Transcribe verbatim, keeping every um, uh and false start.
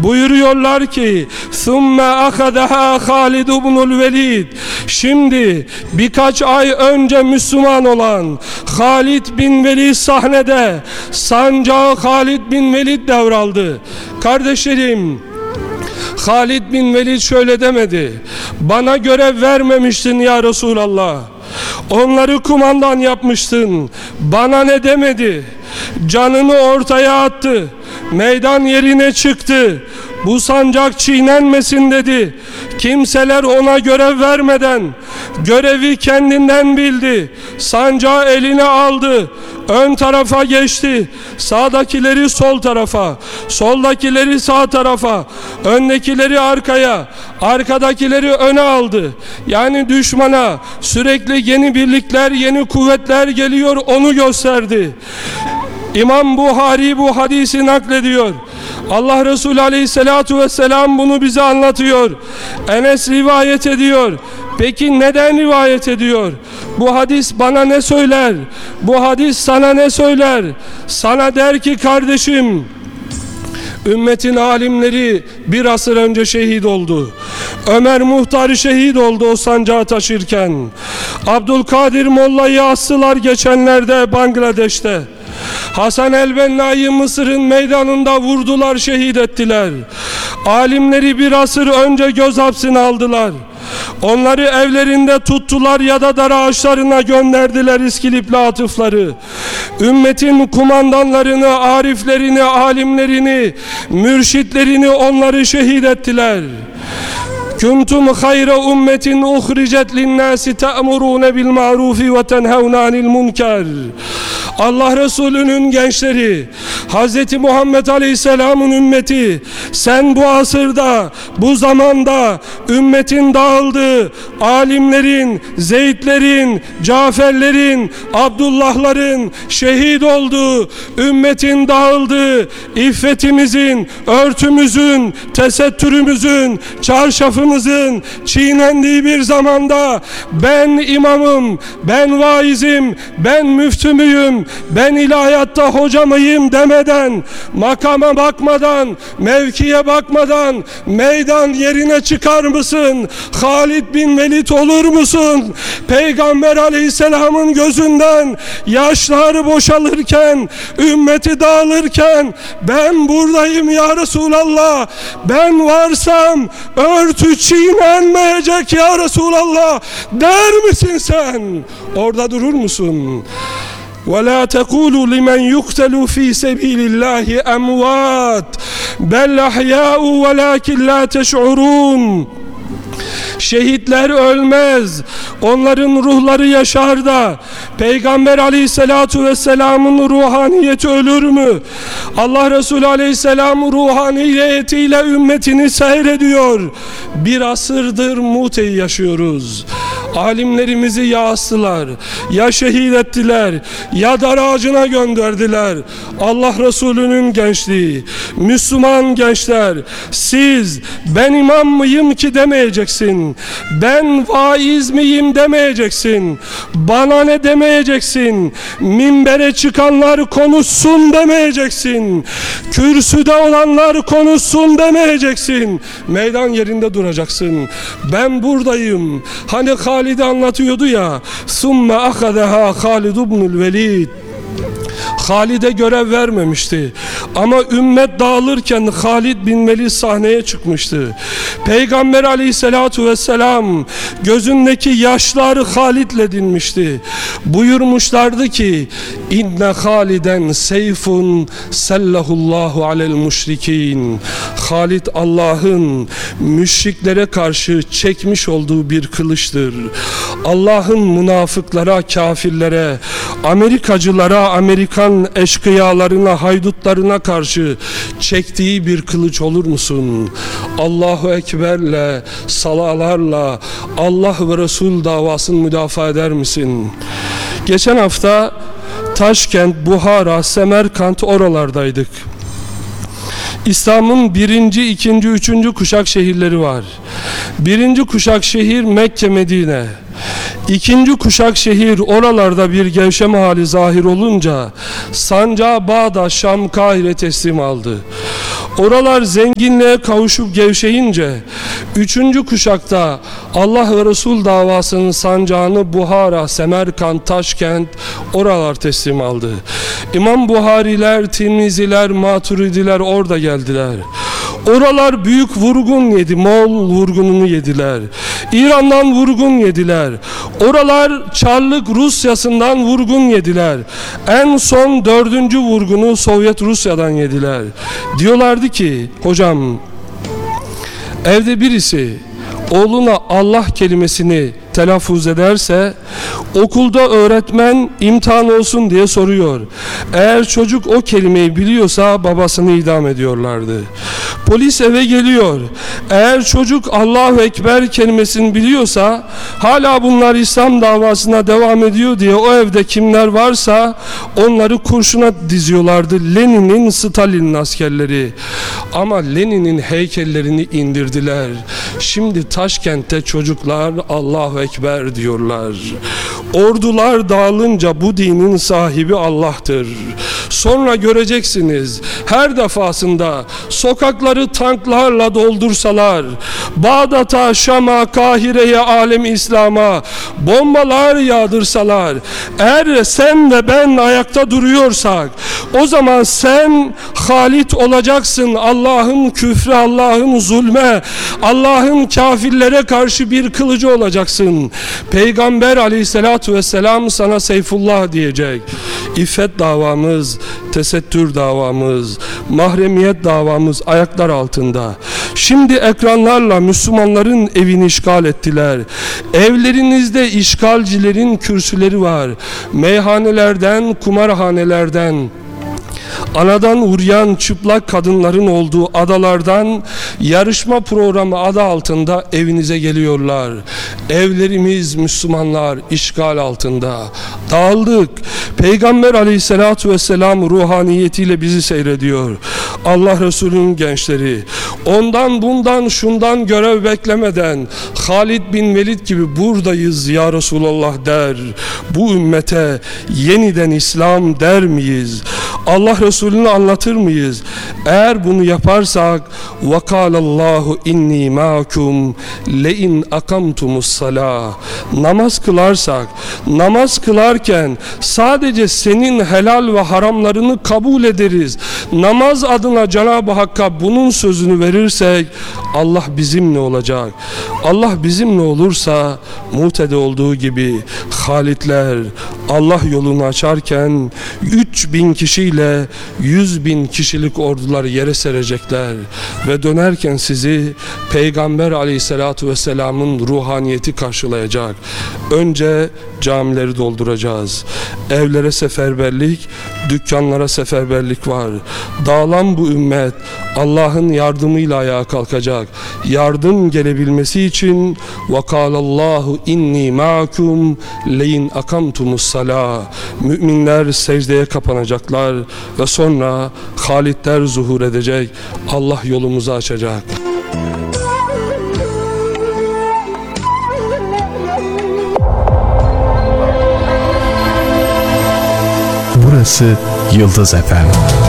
Buyuruyorlar ki ثُمَّ أَخَذَهَا خَالِدُ بْنُ الْوَلِيدِ. Şimdi birkaç ay önce Müslüman olan Halid bin Velid sahnede, sancağı Halid bin Velid devraldı. Kardeşlerim, Halid bin Velid şöyle demedi: bana görev vermemiştin ya Resulallah, onları kumandan yapmıştın, bana ne demedi. Canını ortaya attı, meydan yerine çıktı, bu sancak çiğnenmesin dedi. Kimseler ona görev vermeden görevi kendinden bildi, sancağı eline aldı, ön tarafa geçti, sağdakileri sol tarafa, soldakileri sağ tarafa, öndekileri arkaya, arkadakileri öne aldı. Yani düşmana sürekli yeni birlikler, yeni kuvvetler geliyor, onu gösterdi. İmam Buhari bu hadisi naklediyor. Allah Resulü Aleyhisselatu Vesselam bunu bize anlatıyor. Enes rivayet ediyor. Peki neden rivayet ediyor? Bu hadis bana ne söyler? Bu hadis sana ne söyler? Sana der ki kardeşim, ümmetin alimleri bir asır önce şehit oldu. Ömer Muhtar şehit oldu o sancağı taşırken. Abdülkadir Molla'yı astılar geçenlerde Bangladeş'te. Hasan el-Benna'yı Mısır'ın meydanında vurdular, şehit ettiler. Alimleri bir asır önce göz hapsine aldılar. Onları evlerinde tuttular ya da dar ağaçlarına gönderdiler İskilipli atıfları. Ümmetin kumandanlarını, ariflerini, alimlerini, mürşitlerini, onları şehit ettiler. Kuntum hayra ummetin uhricet linnâsi te'murûne bil ma'rufi ve tenhevne anil munker. Allah Resulü'nün gençleri, Hz. Muhammed Aleyhisselam'ın ümmeti, sen bu asırda, bu zamanda ümmetin dağıldığı, alimlerin, Zeydlerin, Caferlerin, Abdullahların şehit olduğu, ümmetin dağıldığı, iffetimizin, örtümüzün, tesettürümüzün, çarşafımızın çiğnendiği bir zamanda ben imamım, ben vaizim, ben müftümüyüm, ben ilahiyatta hoca mıyım demeden, makama bakmadan, mevkiye bakmadan meydan yerine çıkar mısın? Halid bin Velid olur musun? Peygamber Aleyhisselam'ın gözünden yaşlar boşalırken, ümmeti dağılırken ben buradayım ya Resulallah, ben varsam örtü çiğnenmeyecek ya Resulallah der misin sen? Orada durur musun? وَلَا تَقُولُوا لِمَنْ يُقْتَلُوا ف۪ي سَب۪يلِ اللّٰهِ اَمْوَاتٍ بَلْ اَحْيَاءُ وَلَاكِنْ لَا تَشْعُرُونَ. Şehitler ölmez, onların ruhları yaşar da. Peygamber Aleyhisselatu Vesselam'ın ruhaniyeti ölür mü? Allah Resulü Aleyhisselam ruhaniyetiyle ümmetini seyrediyor. Bir asırdır Mute'yi yaşıyoruz. Alimlerimizi ya astılar, ya şehit ettiler, ya dar ağacına gönderdiler. Allah Resulü'nün gençliği, Müslüman gençler, siz ben imam mıyım ki demeyeceksin, ben vaiz miyim demeyeceksin, bana ne demeyeceksin, minbere çıkanlar konuşsun demeyeceksin, kürsüde olanlar konuşsun demeyeceksin, meydan yerinde duracaksın. Ben buradayım. Hani Halid'i anlatıyordu ya, ثُمَّ أَخَذَهَا خَالِدُ بْنُ الْوَلِيدِ. Halid'e görev vermemişti. Ama ümmet dağılırken Halid bin Velid sahneye çıkmıştı. Peygamber Aleyhisselatu Vesselam gözündeki yaşlar Halid'le dinmişti. Buyurmuşlardı ki inne Haliden seyfun sellahullahu alel müşrikin. Halid Allah'ın müşriklere karşı çekmiş olduğu bir kılıçtır. Allah'ın münafıklara, kafirlere, Amerikacılara, Amerikan eşkıyalarına, haydutlarına karşı çektiği bir kılıç olur musun? Allahu Ekber'le, salalarla Allah ve Resul davasını müdafaa eder misin? Geçen hafta Taşkent, Buhara, Semerkant oralardaydık. İslam'ın birinci, ikinci, üçüncü kuşak şehirleri var. Birinci kuşak şehir Mekke, Medine. İkinci kuşak şehir, oralarda bir gevşeme hali zahir olunca sancağı Bağdat, Şam, Kahire teslim aldı. Oralar zenginliğe kavuşup gevşeyince üçüncü kuşakta Allah ve Resul davasının sancağını Buhara, Semerkant, Taşkent oralar teslim aldı. İmam Buhariler, Tirmiziler, Maturidiler orada geldiler. Oralar büyük vurgun yedi, Moğol vurgununu yediler. İran'dan vurgun yediler. Oralar Çarlık Rusya'sından vurgun yediler. En son dördüncü vurgunu Sovyet Rusya'dan yediler. Diyorlardı ki, hocam evde birisi oğluna Allah kelimesini telaffuz ederse okulda öğretmen imtihan olsun diye soruyor. Eğer çocuk o kelimeyi biliyorsa babasını idam ediyorlardı. Polis eve geliyor. Eğer çocuk Allahu Ekber kelimesini biliyorsa hala bunlar İslam davasına devam ediyor diye o evde kimler varsa onları kurşuna diziyorlardı. Lenin'in, Stalin'in askerleri. Ama Lenin'in heykellerini indirdiler. Şimdi Taşkent'te çocuklar Allahu Ekber diyorlar. Ordular dağılınca bu dinin sahibi Allah'tır. Sonra göreceksiniz her defasında sokakları tanklarla doldursalar, Bağdat'a, Şam'a, Kahire'ye, alem İslam'a bombalar yağdırsalar, eğer sen ve ben ayakta duruyorsak o zaman sen halit olacaksın Allah'ın küfre, Allah'ın zulme, Allah'ın kafirlere karşı bir kılıcı olacaksın. Peygamber aleyhissalatu vesselam sana Seyfullah diyecek. İffet davamız, tesettür davamız, mahremiyet davamız ayaklar altında. Şimdi ekranlarla Müslümanların evini işgal ettiler. Evlerinizde işgalcilerin kürsüleri var. Meyhanelerden, kumarhanelerden, anadan uryan çıplak kadınların olduğu adalardan yarışma programı adı altında evinize geliyorlar. Evlerimiz Müslümanlar işgal altında. Dağıldık. Peygamber aleyhissalatu vesselam ruhaniyetiyle bizi seyrediyor. Allah Resulü'nün gençleri ondan bundan şundan görev beklemeden Halid bin Velid gibi buradayız ya Resulallah der. Bu ümmete yeniden İslam der miyiz? Allah Resulü'nü anlatır mıyız? Eğer bunu yaparsak وَقَالَ اللّٰهُ اِنِّي مَاكُمْ لَاِنْ اَقَمْتُمُ الصَّلَاةِ namaz kılarsak, namaz kılarken sadece senin helal ve haramlarını kabul ederiz. Namaz adına Cenab-ı Hakk'a bunun sözünü verirsek Allah bizimle olacak. Allah bizimle olursa Mute'de olduğu gibi Halitler Allah yolunu açarken üç bin kişiyle yüz bin kişilik ordular yere serecekler ve dönerken sizi Peygamber aleyhissalatu vesselamın ruhaniyeti karşılayacak. Önce camileri dolduracağız. Evlere seferberlik, dükkanlara seferberlik var. Dağılan bu ümmet Allah'ın yardımıyla ayağa kalkacak. Yardım gelebilmesi için وَقَالَ اللّٰهُ اِنِّي مَاكُمْ لَيْنْ اَقَمْتُمُ الصَّلَاةِ müminler secdeye kapanacaklar ve sonra Halitler zuhur edecek. Allah yolumuzu açacak. Burası Yıldız Efem.